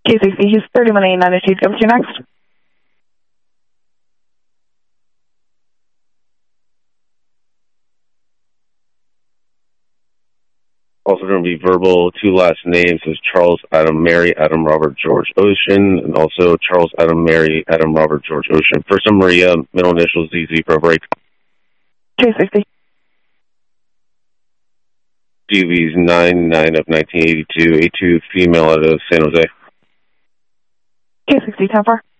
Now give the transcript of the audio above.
K60, he's 3189, come to you next. Also going to be verbal, 2 last names is Charles Adam Mary Adam Robert George Ocean, and also Charles Adam Mary Adam Robert George Ocean. First name Maria, middle initials ZZ for a break. K60. DV's 99 of 1982, A2 female out of San Jose. K60, 10-4.